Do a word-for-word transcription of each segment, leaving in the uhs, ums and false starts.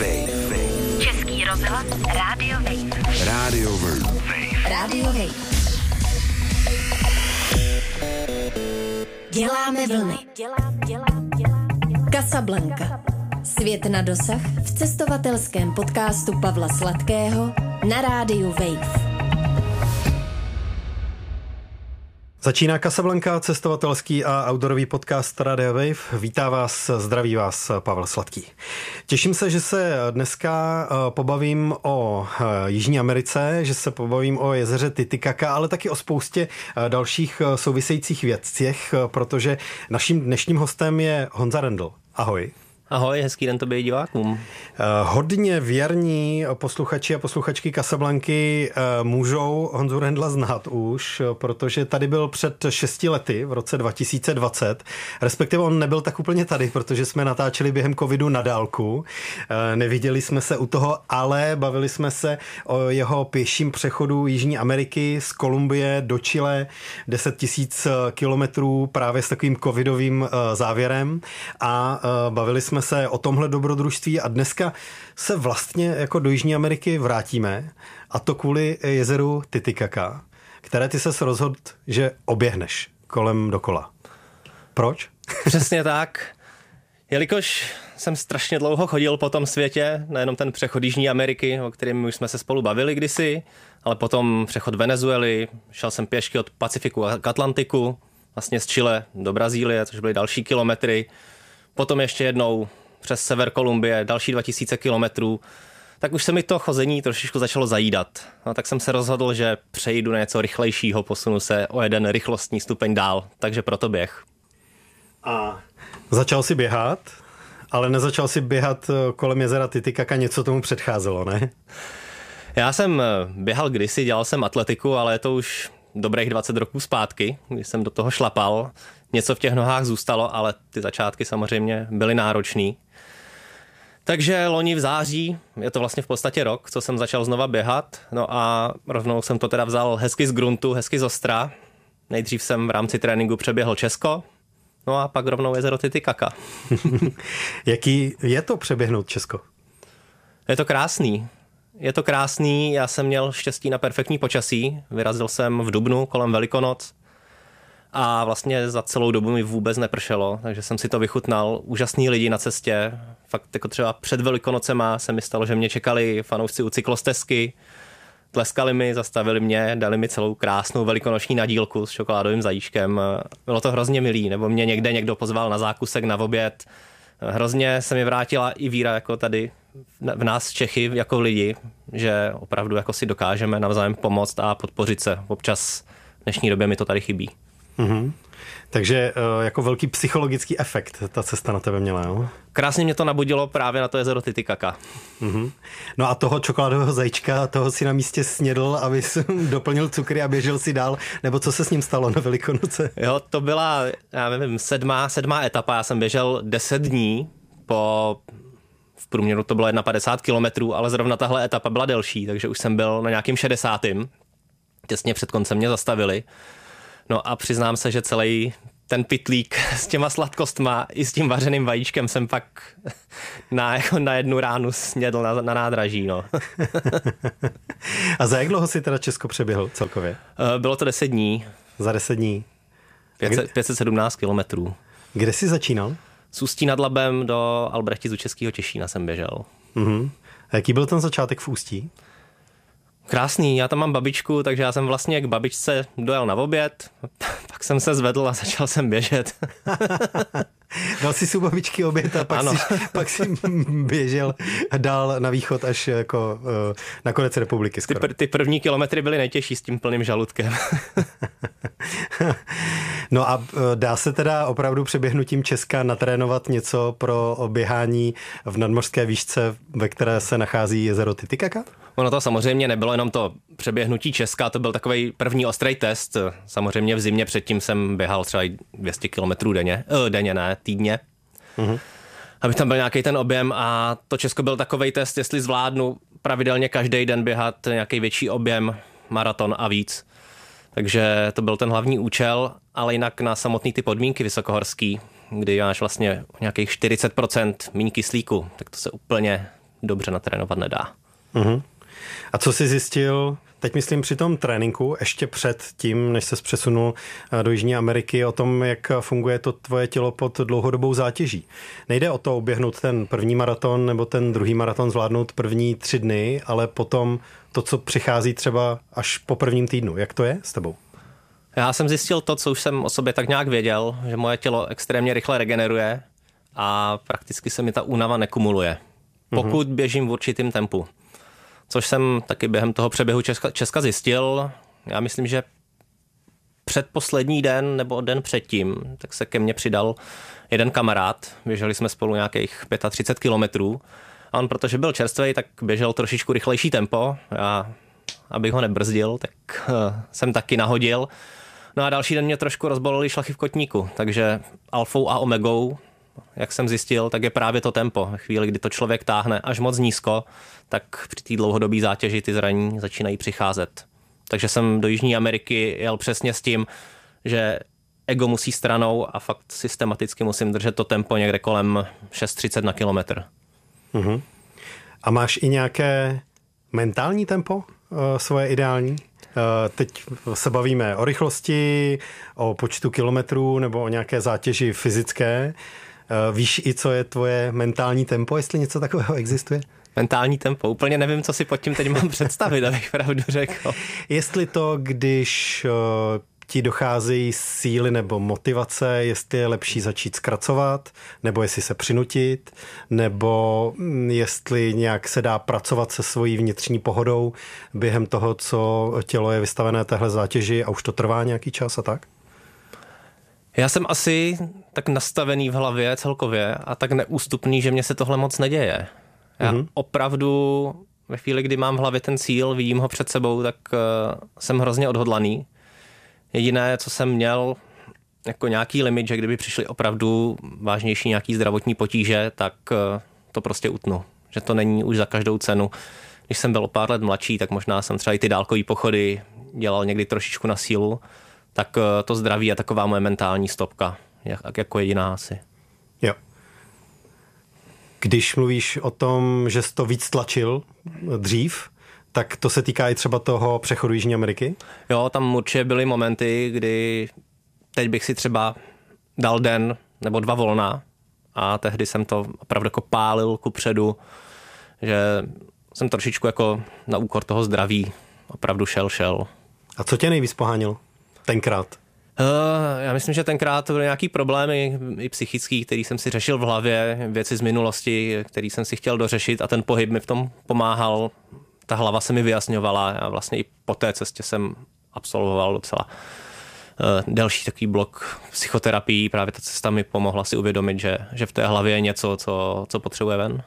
Wave. Český rozhlas Rádio Wave. Rádio Wave. Rádio Wave. Děláme vlny. Casablanca. Svět na dosah v cestovatelském podcastu Pavla Sladkého na Rádiu Wave. Začíná Casablanca, cestovatelský a outdoorový podcast Radio Wave. Vítá vás, zdraví vás Pavel Sladký. Těším se, že se dneska pobavím o Jižní Americe, že se pobavím o jezeře Titicaca, ale taky o spoustě dalších souvisejících věcech, protože naším dnešním hostem je Honza Rendl. Ahoj. Ahoj, hezký den tobě divákům. Hodně věrní posluchači a posluchačky Casablanky můžou Honzu Rendla znát už, protože tady byl před šesti lety, v roce dva tisíce dvacet, respektive on nebyl tak úplně tady, protože jsme natáčeli během covidu na dálku. Neviděli jsme se u toho, ale bavili jsme se o jeho pěším přechodu Jižní Ameriky z Kolumbie do Chile, deset tisíc kilometrů právě s takovým covidovým závěrem a bavili jsme se o tomhle dobrodružství a dneska se vlastně jako do Jižní Ameriky vrátíme a to kvůli jezeru Titicaca, které ty ses rozhodl, že oběhneš kolem dokola. Proč? Přesně tak. Jelikož jsem strašně dlouho chodil po tom světě, nejenom ten přechod Jižní Ameriky, o kterém už jsme se spolu bavili kdysi, ale potom přechod Venezuely, šel jsem pěšky od Pacifiku k Atlantiku, vlastně z Chile do Brazílie, což byly další kilometry. Potom ještě jednou přes sever Kolumbie, další dva tisíce kilometrů, tak už se mi to chození trošičku začalo zajídat. No, tak jsem se rozhodl, že přejdu na něco rychlejšího, posunu se o jeden rychlostní stupeň dál, takže proto běh. A začal si běhat, ale nezačal si běhat kolem jezera Titicaca, něco tomu předcházelo, ne? Já jsem běhal kdysi, dělal jsem atletiku, ale je to už dobrých dvacet roků zpátky, když jsem do toho šlapal. Něco v těch nohách zůstalo, ale ty začátky samozřejmě byly náročný. Takže loni v září, je to vlastně v podstatě rok, co jsem začal znova běhat, no a rovnou jsem to teda vzal hezky z gruntu, hezky z ostra. Nejdřív jsem v rámci tréninku přeběhl Česko, no a pak rovnou jezero Titicaca. Jaký je to přeběhnout Česko? Je to krásný. Je to krásný, já jsem měl štěstí na perfektní počasí, vyrazil jsem v dubnu kolem Velikonoc a vlastně za celou dobu mi vůbec nepršelo, takže jsem si to vychutnal. Úžasný lidi na cestě, fakt jako třeba před Velikonocema se mi stalo, že mě čekali fanoušci u cyklostezky, tleskali mi, zastavili mě, dali mi celou krásnou velikonoční nadílku s čokoládovým zajíčkem. Bylo to hrozně milý, nebo mě někde někdo pozval na zákusek, na oběd. Hrozně se mi vrátila i víra jako tady v nás Čechy jako lidi, že opravdu jako si dokážeme navzájem pomoct a podpořit se. Občas v dnešní době mi to tady chybí. Mm-hmm. Takže jako velký psychologický efekt ta cesta na tebe měla, jo? Krásně mě to nabudilo právě na to jezero Titicaca. Mm-hmm. No a toho čokoládového zajíčka, toho si na místě snědl, abys doplnil cukry a běžel si dál, nebo co se s ním stalo na Velikonoce? Jo, to byla, já nevím, sedmá, sedmá etapa, já jsem běžel deset dní, po, v průměru to bylo padesát jedna kilometrů, ale zrovna tahle etapa byla delší, takže už jsem byl na nějakým šedesátém Těsně před koncem mě zastavili. No a přiznám se, že celý ten pitlík s těma sladkostma i s tím vařeným vajíčkem jsem pak na, jako na jednu ránu snědl na, na nádraží. No. A za jak dlouho si teda Česko přeběhl celkově? Bylo to deset dní. Za deset dní. pět set sedmnáct kilometrů. Kde jsi začínal? Z Ústí nad Labem do Albrechtic u Českého Těšína jsem běžel. Uh-huh. A jaký byl ten začátek v Ústí? Krásný, já tam mám babičku, takže já jsem vlastně k babičce dojel na oběd, pak jsem se zvedl a začal jsem běžet. Dal jsi si u babičky oběd a pak jsi, pak jsi běžel dál na východ až jako uh, na konec republiky skoro. Ty, pr- ty první kilometry byly nejtěžší s tím plným žaludkem. No a dá se teda opravdu přeběhnutím Česka natrénovat něco pro běhání v nadmořské výšce, ve které se nachází jezero Titicaca? Ono to samozřejmě nebylo jenom to přeběhnutí Česka, to byl takový první ostrý test. Samozřejmě v zimě předtím jsem běhal třeba dvě stě kilometrů denně, uh, denně ne, týdně. Uh-huh. Aby tam byl nějaký ten objem a to Česko byl takovej test, jestli zvládnu pravidelně každý den běhat nějaký větší objem, maraton a víc. Takže to byl ten hlavní účel, ale jinak na samotný ty podmínky vysokohorský, kdy máš vlastně nějakých čtyřicet procent míň kyslíku, tak to se úplně dobře natrénovat nedá. Uh-huh. A co jsi zjistil, teď myslím při tom tréninku, ještě před tím, než ses přesunul do Jižní Ameriky, o tom, jak funguje to tvoje tělo pod dlouhodobou zátěží? Nejde o to uběhnout ten první maraton nebo ten druhý maraton, zvládnout první tři dny, ale potom to, co přichází třeba až po prvním týdnu. Jak to je s tebou? Já jsem zjistil to, co už jsem o sobě tak nějak věděl, že moje tělo extrémně rychle regeneruje a prakticky se mi ta únava nekumuluje, pokud mm-hmm. běžím v určitém tempu. Což jsem taky během toho přeběhu Česka, Česka zjistil. Já myslím, že předposlední den nebo den předtím, tak se ke mně přidal jeden kamarád. Běželi jsme spolu nějakých třicet pět kilometrů. A on, protože byl čerstvej, tak běžel trošičku rychlejší tempo. Já, abych ho nebrzdil, tak uh, jsem taky nahodil. No a další den mě trošku rozbolely šlachy v kotníku. Takže alfou a omegou, jak jsem zjistil, tak je právě to tempo. V chvíli, kdy to člověk táhne až moc nízko, tak při té dlouhodobé zátěži ty zranění začínají přicházet. Takže jsem do Jižní Ameriky jel přesně s tím, že ego musí stranou a fakt systematicky musím držet to tempo někde kolem šest třicet na kilometr. Uh-huh. A máš i nějaké mentální tempo uh, svoje ideální? Uh, teď se bavíme o rychlosti, o počtu kilometrů nebo o nějaké zátěži fyzické. Uh, víš i, co je tvoje mentální tempo, jestli něco takového existuje? Mentální tempo. Úplně nevím, co si pod tím teď mám představit, abych pravdu řekl. Jestli to, když uh, ti docházejí síly nebo motivace, jestli je lepší začít zkracovat, nebo jestli se přinutit, nebo jestli nějak se dá pracovat se svojí vnitřní pohodou během toho, co tělo je vystavené téhle zátěži a už to trvá nějaký čas a tak? Já jsem asi tak nastavený v hlavě celkově a tak neústupný, že mně se tohle moc neděje. Já mm-hmm. opravdu ve chvíli, kdy mám v hlavě ten cíl, vidím ho před sebou, tak uh, jsem hrozně odhodlaný. Jediné, co jsem měl jako nějaký limit, že kdyby přišly opravdu vážnější nějaký zdravotní potíže, tak uh, to prostě utnu. Že to není už za každou cenu. Když jsem byl o pár let mladší, tak možná jsem třeba i ty dálkové pochody dělal někdy trošičku na sílu, tak uh, to zdraví je taková moje mentální stopka, jak, jako jediná asi. Jo. Když mluvíš o tom, že jsi to víc tlačil dřív, tak to se týká i třeba toho přechodu Jižní Ameriky? Jo, tam určitě byly momenty, kdy teď bych si třeba dal den nebo dva volna a tehdy jsem to opravdu jako pálil kupředu, že jsem trošičku jako na úkor toho zdraví opravdu šel, šel. A co tě nejvíc pohánil tenkrát? Uh, já myslím, že tenkrát to byly nějaký problémy i psychický, který jsem si řešil v hlavě, věci z minulosti, který jsem si chtěl dořešit a ten pohyb mi v tom pomáhal. Ta hlava se mi vyjasňovala a vlastně i po té cestě jsem absolvoval docela uh, delší takový blok psychoterapii. Právě ta cesta mi pomohla si uvědomit, že, že v té hlavě je něco, co, co potřebuje ven.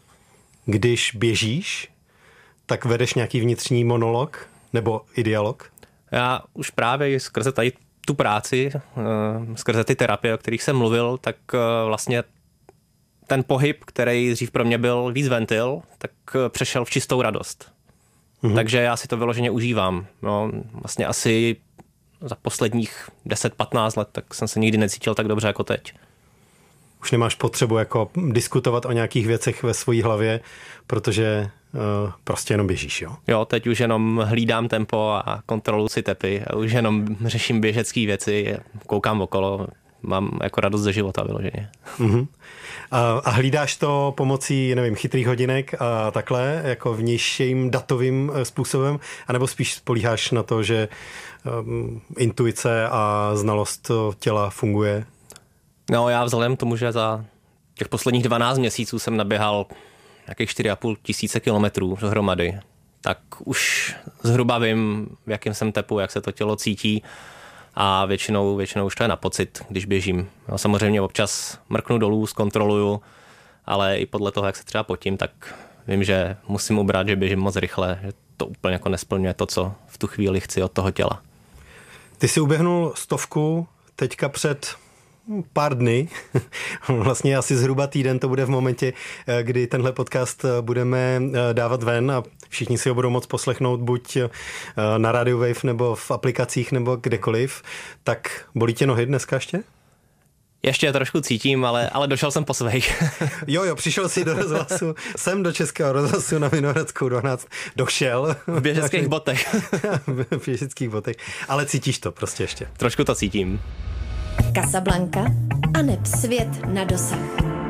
Když běžíš, tak vedeš nějaký vnitřní monolog nebo i dialog? Já už právě skrze tady tu práci, skrze ty terapie, o kterých jsem mluvil, tak vlastně ten pohyb, který dřív pro mě byl víc ventil, tak přešel v čistou radost. Mhm. Takže já si to vyloženě užívám. No, vlastně asi za posledních deset patnáct let tak jsem se nikdy necítil tak dobře jako teď. Už nemáš potřebu jako diskutovat o nějakých věcech ve své hlavě, protože uh, prostě jenom běžíš, jo? Jo, teď už jenom hlídám tempo a kontroluji si tepy a už jenom řeším běžecké věci, koukám okolo, mám jako radost ze života vyloženě. Uh-huh. A, a hlídáš to pomocí, nevím, chytrých hodinek a takhle, jako vnějším datovým způsobem, anebo spíš spolíháš na to, že um, intuice a znalost těla funguje? No, já vzhledem k tomu, že za těch posledních dvanáct měsíců jsem naběhal nějakých čtyři a půl tisíce kilometrů dohromady, tak už zhruba vím, v jakém jsem tepu, jak se to tělo cítí a většinou, většinou už to je na pocit, když běžím. No, samozřejmě občas mrknu dolů, zkontroluju, ale i podle toho, jak se třeba potím, tak vím, že musím ubrat, že běžím moc rychle, že to úplně jako nesplňuje to, co v tu chvíli chci od toho těla. Ty jsi uběhnul stovku teďka před pár dny, vlastně asi zhruba týden to bude v momentě, kdy tenhle podcast budeme dávat ven a všichni si ho budou moct poslechnout buď na Radio Wave nebo v aplikacích nebo kdekoliv. Tak bolí tě nohy dneska ještě? Ještě je trošku cítím, ale, ale došel jsem po svých. Jo, jo, přišel si do rozhlasu, jsem do Českého rozhlasu na Vinohradskou dvanáct, došel. V běžeckých botech. V běžeckých botech, ale cítíš to prostě ještě. Trošku to cítím. Casablanca a neb svět na dosah.